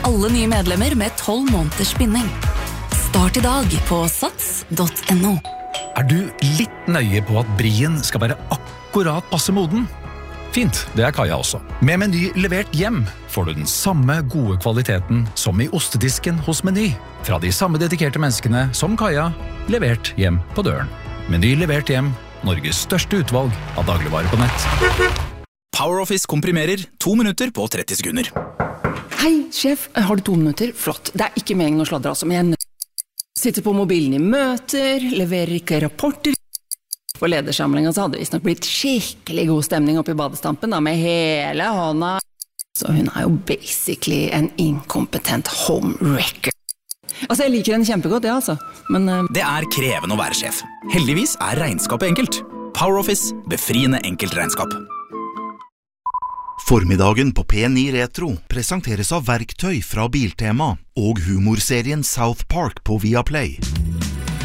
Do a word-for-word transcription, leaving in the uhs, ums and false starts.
alle nye medlemmer med tolv måneders binding. Start i dag på sats punktum no. Er du litt nøye på at brien skal være akkurat passe moden? Fint, det er Kaja også. Med Meny levert hjem får du den samme gode kvaliteten som i ostedisken hos Meny. Fra de samme dedikerte menneskene som Kaja, levert hjem på døren. Meny levert hjem, Norges største utvalg av dagligvarer på nett. PowerOffice komprimerer to minutter på tretti sekunder. Hei, sjef, har du to minutter? Flott, det er ikke meningen å sladre altså, men jeg sitter på mobilen i møter, leverer ikke rapporter. På ledersamlingen så hadde det visst nok blitt skikkelig god stemning oppe i badestampen da, med hele hånda. Så hun er jo basically en inkompetent homewrecker. Altså, jeg liker henne kjempegodt, ja altså, men... Uh... Det er krevende å være sjef. Heldigvis er regnskapet enkelt. PowerOffice, befriende enkelt regnskap. Formiddagen på P ni Retro presenteres av verktøy fra Biltema og humorserien South Park på Viaplay.